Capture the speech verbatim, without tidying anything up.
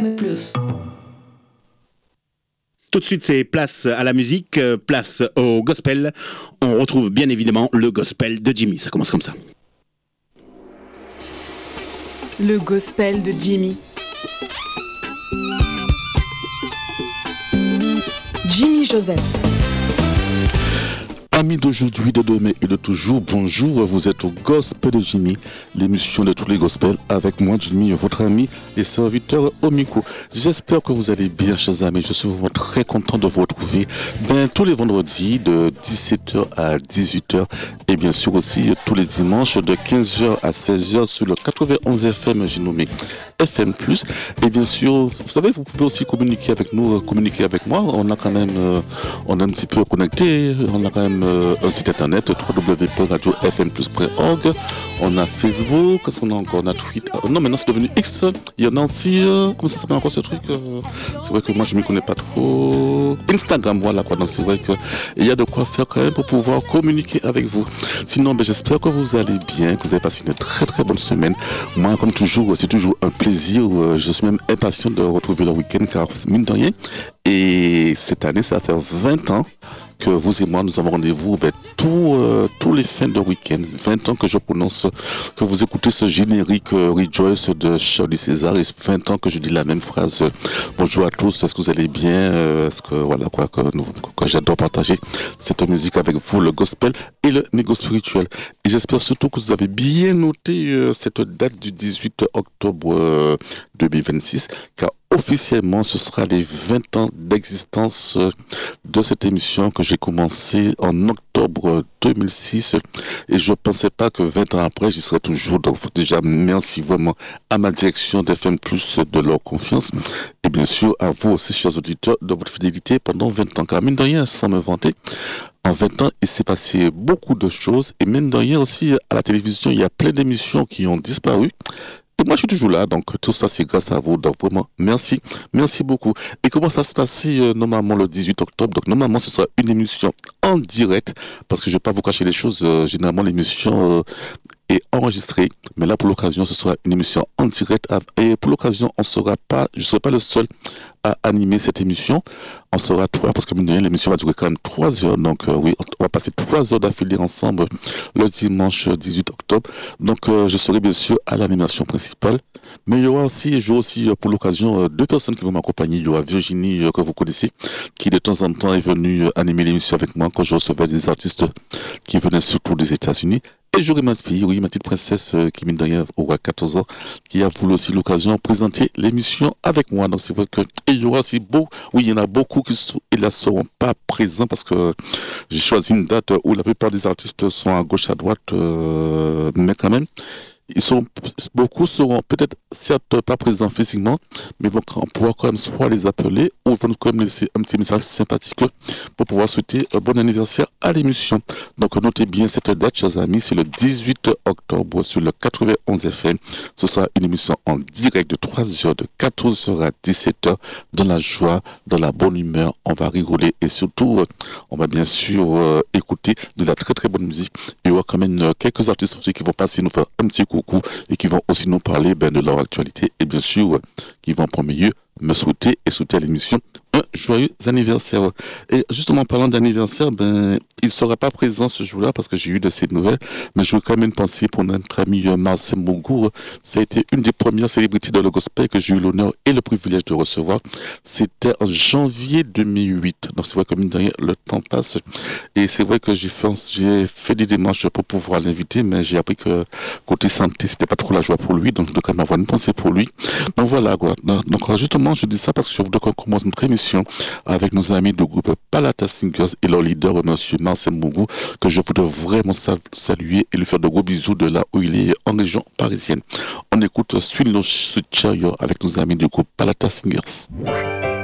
M plus. Tout de suite, c'est place à la musique, place au gospel. On retrouve bien évidemment le gospel de Jimmy. Ça commence comme ça. Le gospel de Jimmy. Jimmy Joseph. Amis d'aujourd'hui, de demain et de toujours, bonjour, vous êtes au Gospel de Jimmy, l'émission de tous les gospels, avec moi Jimmy, votre ami et serviteur au micro. J'espère que vous allez bien, chers amis, je suis vraiment très content de vous retrouver ben, tous les vendredis de dix-sept heures à dix-huit heures et bien sûr aussi tous les dimanches de quinze heures à seize heures sur le quatre-vingt-onze F M, j'ai nommé F M plus. Et bien sûr, vous savez, vous pouvez aussi communiquer avec nous, communiquer avec moi, on a quand même, euh, on est un petit peu connecté, on a quand même un site internet w w w point radio f m plus point org, on a Facebook, qu'est-ce qu'on a encore, on a Twitter, non maintenant c'est devenu X, il y en a aussi, euh, comment ça s'appelle encore ce truc, euh, c'est vrai que moi je ne m'y connais pas trop, Instagram, voilà quoi, donc c'est vrai qu'il y a de quoi faire quand même pour pouvoir communiquer avec vous. Sinon ben, j'espère que vous allez bien, que vous avez passé une très très bonne semaine. Moi comme toujours c'est toujours un plaisir, euh, je suis même impatient de retrouver le week-end car mine de rien, et cette année ça va faire vingt ans que vous et moi nous avons rendez-vous ben, tous, euh, tous les fins de week-end. vingt ans que je prononce, que vous écoutez ce générique euh, Rejoice de Charlie César, et vingt ans que je dis la même phrase. Euh, bonjour à tous, est-ce que vous allez bien, euh, est-ce que voilà quoi, que, nous, que j'adore partager cette musique avec vous, le gospel et le négo spirituel. Et j'espère surtout que vous avez bien noté euh, cette date du dix-huit octobre euh, deux mille vingt-six, car officiellement ce sera les vingt ans d'existence euh, de cette émission que j'ai commencé en octobre deux mille six, et je ne pensais pas que vingt ans après j'y serais toujours. Donc déjà merci vraiment à ma direction d'F M plus de leur confiance, et bien sûr à vous aussi chers auditeurs de votre fidélité pendant vingt ans, car mine de rien sans me vanter, en vingt ans il s'est passé beaucoup de choses, et mine de rien aussi à la télévision il y a plein d'émissions qui ont disparu. Et moi, je suis toujours là, donc tout ça, c'est grâce à vous. Donc vraiment, merci, merci beaucoup. Et comment ça se passe euh, normalement le dix-huit octobre? Donc normalement, ce sera une émission en direct, parce que je ne vais pas vous cacher les choses. Euh, généralement, l'émission euh, est enregistrée, mais là, pour l'occasion, ce sera une émission en direct. Et pour l'occasion, on sera pas, je ne serai pas le seul à animer cette émission. On sera trois, parce que mine de rien, l'émission va durer quand même trois heures. Donc euh, oui, on va passer trois heures d'affilée ensemble le dimanche dix-huit octobre. Donc euh, je serai bien sûr à l'animation principale. Mais il y aura aussi, j'aurai aussi pour l'occasion deux personnes qui vont m'accompagner. Il y aura Virginie euh, que vous connaissez, qui de temps en temps est venue animer l'émission avec moi quand je recevais des artistes qui venaient surtout des États-Unis. Et j'aurai ma fille, oui, ma petite princesse euh, qui mine de rien aura quatorze ans, qui a voulu aussi l'occasion de présenter l'émission avec moi. Donc c'est vrai que et il y aura aussi beau, oui, il y en a beaucoup qui sont, et là seront pas présents parce que j'ai choisi une date où la plupart des artistes sont à gauche à droite, euh, mais quand même. Ils sont, beaucoup seront peut-être certes pas présents physiquement, mais vont pouvoir quand même soit les appeler ou vont quand même laisser un petit message sympathique pour pouvoir souhaiter un bon anniversaire à l'émission. Donc notez bien cette date, chers amis, c'est le dix-huit octobre sur le quatre-vingt-onze F M. Ce sera une émission en direct de trois heures, de quatorze heures à dix-sept heures, dans la joie, dans la bonne humeur. On va rigoler et surtout, on va bien sûr euh, écouter de la très très bonne musique. Il y aura quand même euh, quelques artistes aussi qui vont passer nous faire un petit coup coucou et qui vont aussi nous parler ben, de leur actualité, et bien sûr euh, qui vont en premier lieu me souhaiter et souhaiter à l'émission un joyeux anniversaire. Et justement, en parlant d'anniversaire, ben, il ne sera pas présent ce jour-là parce que j'ai eu de ces nouvelles, mais je veux quand même une pensée pour notre ami Marcel Mougou. Ça a été une des premières célébrités de le gospel que j'ai eu l'honneur et le privilège de recevoir. C'était en janvier deux mille huit. Donc c'est vrai que mine de rien, le temps passe. Et c'est vrai que j'ai fait, j'ai fait des démarches pour pouvoir l'inviter, mais j'ai appris que côté santé, c'était pas trop la joie pour lui. Donc je dois quand même avoir une pensée pour lui. Donc voilà, quoi. Donc justement, je dis ça parce que je voudrais qu'on commence notre émission avec nos amis du groupe Palata Singers et leur leader, monsieur Marcel Mougou, que je voudrais vraiment saluer et lui faire de gros bisous de là où il est en région parisienne. On écoute Swing Low Chariot avec nos amis du groupe Palata Singers.